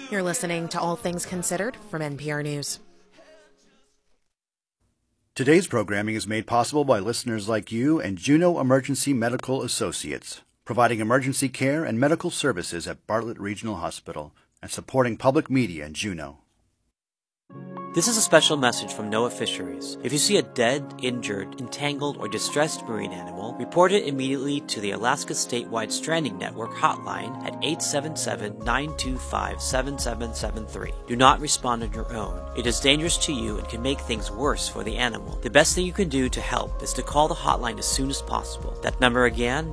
You're listening to All Things Considered from NPR News. Today's programming is made possible by listeners like you and Juneau Emergency Medical Associates, providing emergency care and medical services at Bartlett Regional Hospital and supporting public media in Juneau. This is a special message from NOAA Fisheries. If you see a dead, injured, entangled, or distressed marine animal, report it immediately to the Alaska Statewide Stranding Network hotline at 877-925-7773. Do not respond on your own. It is dangerous to you and can make things worse for the animal. The best thing you can do to help is to call the hotline as soon as possible. That number again,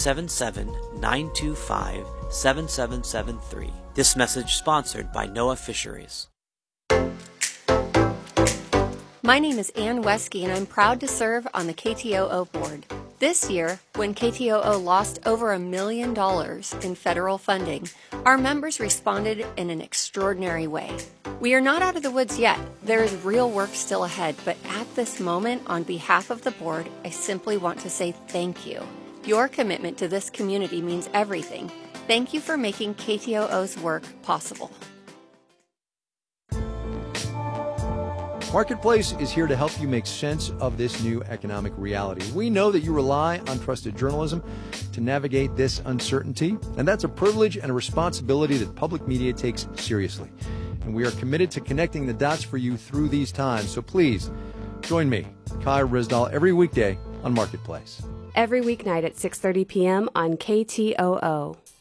877-925-7773. This message sponsored by NOAA Fisheries. My name is Ann Wesky, and I'm proud to serve on the KTOO board. This year, when KTOO lost over $1 million in federal funding, our members responded in an extraordinary way. We are not out of the woods yet. There is real work still ahead, but at this moment, on behalf of the board, I simply want to say thank you. Your commitment to this community means everything. Thank you for making KTOO's work possible. Marketplace is here to help you make sense of this new economic reality. We know that you rely on trusted journalism to navigate this uncertainty, and that's a privilege and a responsibility that public media takes seriously. And we are committed to connecting the dots for you through these times. So please, join me, Kai Ryssdal, every weekday on Marketplace. Every weeknight at 6:30 p.m. on KTOO.